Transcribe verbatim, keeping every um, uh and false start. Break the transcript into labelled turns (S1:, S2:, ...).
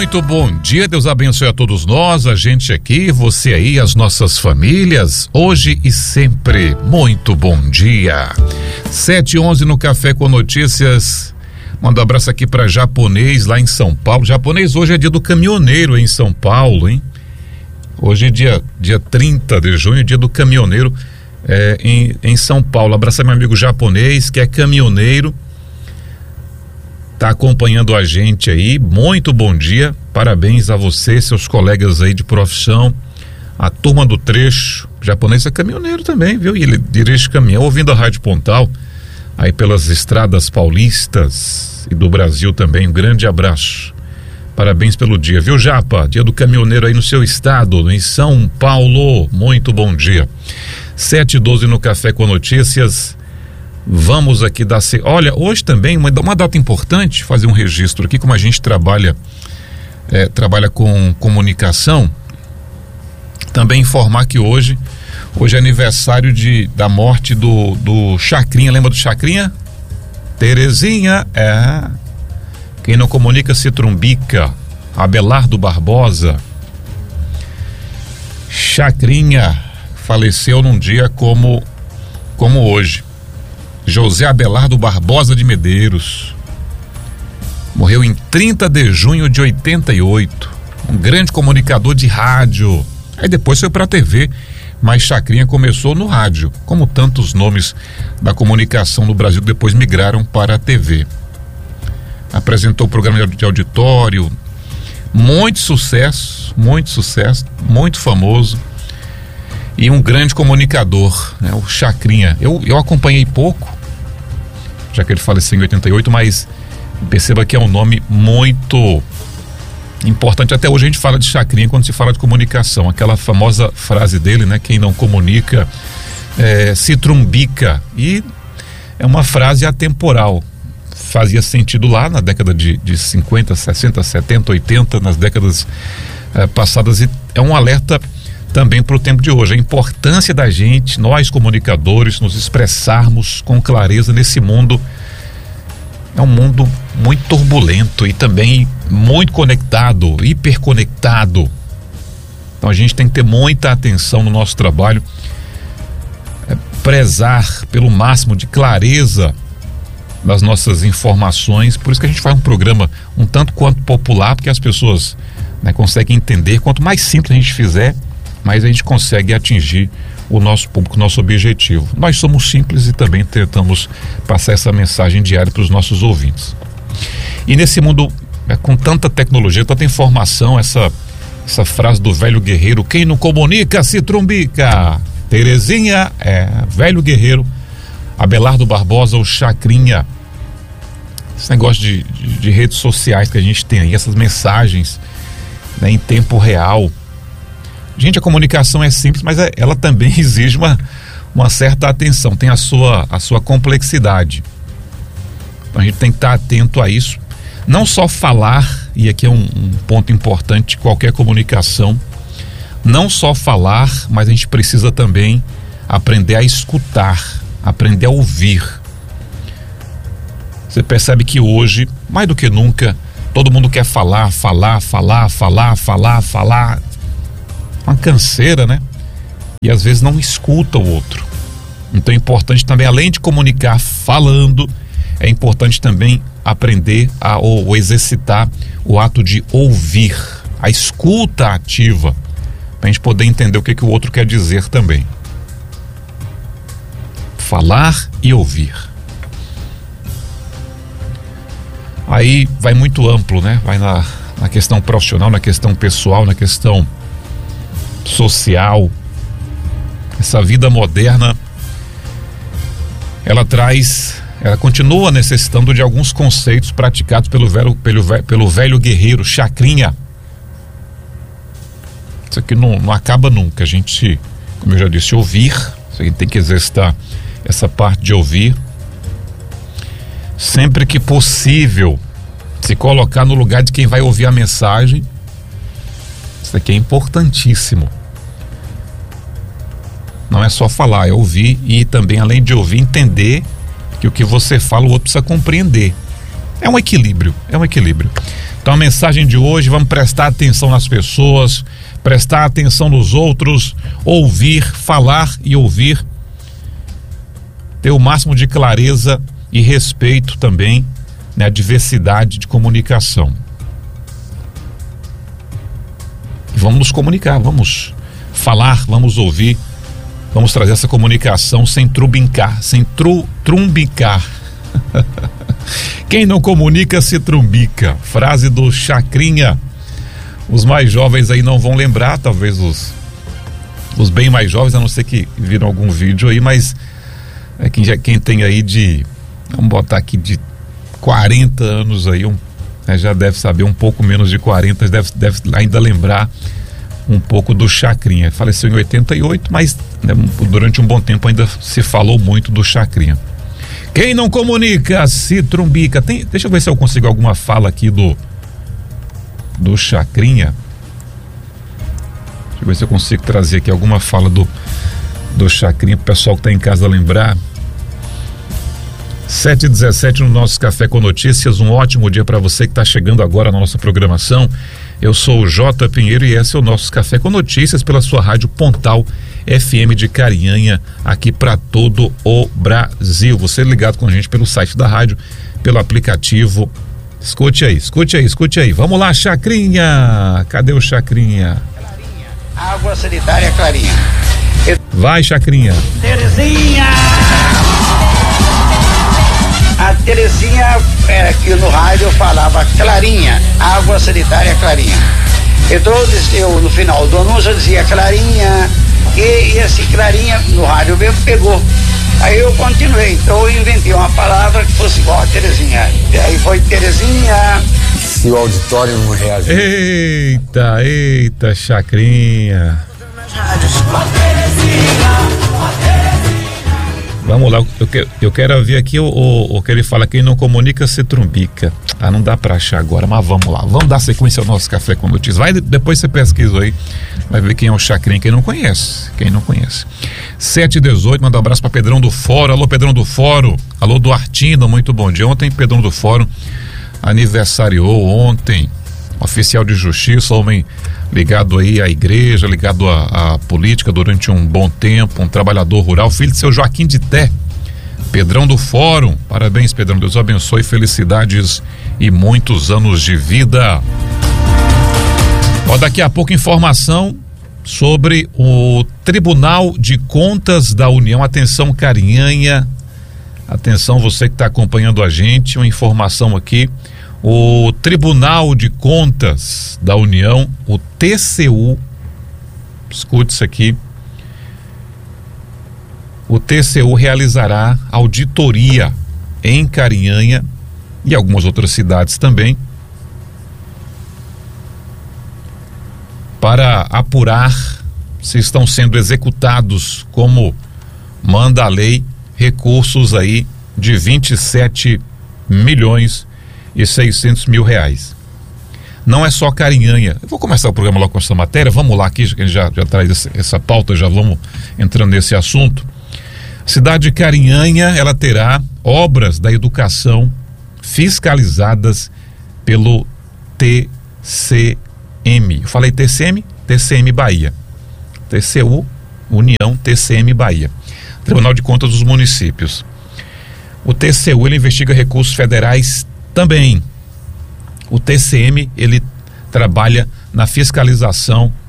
S1: Muito bom dia, Deus abençoe a todos nós, a gente aqui, você aí, as nossas famílias, hoje e sempre, muito bom dia. sete e onze no Café com Notícias, manda um abraço aqui para Japonês lá em São Paulo. Japonês, hoje é dia do caminhoneiro em São Paulo, hein? Hoje é dia, dia trinta de junho, dia do caminhoneiro é, em, em São Paulo. Abraço meu amigo Japonês, que é caminhoneiro, tá acompanhando a gente aí, muito bom dia, parabéns a você, seus colegas aí de profissão, a turma do trecho. Japonês é caminhoneiro também, viu? E ele dirige caminhão, ouvindo a Rádio Pontal, aí pelas estradas paulistas e do Brasil também. Um grande abraço, parabéns pelo dia, viu, Japa? Dia do caminhoneiro aí no seu estado, em São Paulo, muito bom dia. sete e doze no Café com Notícias. Vamos aqui dar... Se... Olha, hoje também, uma, uma data importante, fazer um registro aqui, como a gente trabalha, é, trabalha com comunicação, também informar que hoje, hoje é aniversário de, da morte do, do Chacrinha, lembra do Chacrinha? Terezinha, é... Quem não comunica se trumbica. Abelardo Barbosa. Chacrinha faleceu num dia como, como hoje. José Abelardo Barbosa de Medeiros morreu em trinta de junho de oitenta e oito, um grande comunicador de rádio, aí depois foi para a T V, mas Chacrinha começou no rádio, como tantos nomes da comunicação no Brasil depois migraram para a T V. Apresentou o programa de auditório, muito sucesso, muito sucesso, muito famoso, e um grande comunicador, né, o Chacrinha. Eu, eu acompanhei pouco, já que ele faleceu em oitenta e oito, mas perceba que é um nome muito importante. Até hoje a gente fala de Chacrinha quando se fala de comunicação, aquela famosa frase dele, né? Quem não comunica é, se trumbica, e é uma frase atemporal, fazia sentido lá na década de, de cinquenta, sessenta, setenta, oitenta, nas décadas é, passadas, e é um alerta também para o tempo de hoje, a importância da gente, nós comunicadores, nos expressarmos com clareza nesse mundo. É um mundo muito turbulento e também muito conectado, hiperconectado. Então a gente tem que ter muita atenção no nosso trabalho, é, prezar pelo máximo de clareza das nossas informações. Por isso que a gente faz um programa um tanto quanto popular, porque as pessoas, né, conseguem entender. Quanto mais simples a gente fizer, mas a gente consegue atingir o nosso público, o nosso objetivo. Nós somos simples e também tentamos passar essa mensagem diária para os nossos ouvintes. E nesse mundo, é, com tanta tecnologia, tanta informação, essa, essa frase do velho guerreiro, quem não comunica se trumbica. Terezinha, é, velho guerreiro, Abelardo Barbosa, o Chacrinha. Esse negócio de, de, de redes sociais que a gente tem aí, essas mensagens, né, em tempo real. Gente, a comunicação é simples, mas ela também exige uma, uma certa atenção, tem a sua, a sua complexidade. Então a gente tem que estar atento a isso. Não só falar, e aqui é um, um ponto importante de qualquer comunicação, não só falar, mas a gente precisa também aprender a escutar, aprender a ouvir. Você percebe que hoje, mais do que nunca, todo mundo quer falar, falar, falar, falar, falar, falar. Uma canseira, né? E às vezes não escuta o outro. Então é importante também, além de comunicar falando, é importante também aprender a, ou, ou exercitar o ato de ouvir, a escuta ativa, para a gente poder entender o que, que o outro quer dizer também. Falar e ouvir. Aí vai muito amplo, né? Vai na, na questão profissional, na questão pessoal, na questão social. Essa vida moderna, ela traz, ela continua necessitando de alguns conceitos praticados pelo velho, pelo, pelo velho guerreiro Chacrinha. Isso aqui não, não acaba nunca. A gente, como eu já disse, ouvir, a gente tem que exercitar essa parte de ouvir, sempre que possível se colocar no lugar de quem vai ouvir a mensagem. Isso aqui é importantíssimo. Não é só falar, é ouvir, e também, além de ouvir, entender que o que você fala o outro precisa compreender. É um equilíbrio, é um equilíbrio. Então a mensagem de hoje, vamos prestar atenção nas pessoas, prestar atenção nos outros, ouvir, falar e ouvir, ter o máximo de clareza e respeito também, né, a diversidade de comunicação. E vamos nos comunicar, vamos falar, vamos ouvir, vamos trazer essa comunicação sem trumbicar, sem tru, trumbicar. Quem não comunica se trumbica. Frase do Chacrinha. Os mais jovens aí não vão lembrar, talvez os, os bem mais jovens, a não ser que viram algum vídeo aí, mas é quem, já, quem tem aí de, vamos botar aqui de quarenta anos aí, um, né, já deve saber, um pouco menos de quarenta, deve, deve ainda lembrar um pouco do Chacrinha. Faleceu em oitenta e oito, mas né, durante um bom tempo ainda se falou muito do Chacrinha. Quem não comunica se trumbica. Tem, deixa eu ver se eu consigo alguma fala aqui do do Chacrinha. Deixa eu ver se eu consigo trazer aqui alguma fala do do Chacrinha pro pessoal que tá em casa lembrar. sete e dezessete no nosso Café com Notícias. Um ótimo dia para você que está chegando agora na nossa programação. Eu sou o J. Pinheiro e esse é o nosso Café com Notícias pela sua rádio Pontal F M de Carinhanha, aqui para todo o Brasil. Você ligado com a gente pelo site da rádio, pelo aplicativo. Escute aí, escute aí, escute aí. Vamos lá, Chacrinha. Cadê o Chacrinha?
S2: Clarinha. Água sanitária Clarinha. Eu...
S1: Vai, Chacrinha.
S2: Terezinha! A Terezinha, é, aqui no rádio, falava Clarinha, água sanitária Clarinha. Então, eu, no final do anúncio, eu dizia Clarinha, e, e esse Clarinha, no rádio mesmo, pegou. Aí eu continuei, então eu inventei uma palavra que fosse igual a Terezinha. E aí foi Terezinha.
S3: Se o auditório não reagir.
S1: Eita, eita, Chacrinha. Vamos lá, eu, que, eu quero ouvir aqui o, o, o que ele fala, quem não comunica se trumbica. Ah, não dá pra achar agora, mas vamos lá, vamos dar sequência ao nosso Café com Notícias. Vai, depois você pesquisa aí, vai ver quem é o Chacrinha, quem não conhece, quem não conhece. sete e dezoito, manda um abraço pra Pedrão do Fórum. Alô, Pedrão do Fórum. Alô, Duartino, muito bom dia. Ontem, Pedrão do Fórum aniversariou ontem, oficial de justiça, homem ligado aí à igreja, ligado à, à política durante um bom tempo, um trabalhador rural, filho de seu Joaquim de Té, Pedrão do Fórum. Parabéns, Pedrão, Deus abençoe, felicidades e muitos anos de vida. Ó, daqui a pouco informação sobre o Tribunal de Contas da União. Atenção, Carinhanha, atenção você que está acompanhando a gente, uma informação aqui. O Tribunal de Contas da União, o T C U, escute isso aqui, o T C U realizará auditoria em Carinhanha e algumas outras cidades também, para apurar se estão sendo executados, como manda a lei, recursos aí de vinte e sete milhões e seiscentos mil reais. Não é só Carinhanha. Eu vou começar o programa logo com essa matéria. Vamos lá aqui, que a gente já, já traz essa, essa pauta, já vamos entrando nesse assunto. A cidade de Carinhanha, ela terá obras da educação fiscalizadas pelo T C M. Eu falei T C M? T C M Bahia. T C U, União, T C M Bahia. Tribunal de Contas dos Municípios. O T C U, ele investiga recursos federais também. O T C M, ele trabalha na fiscalização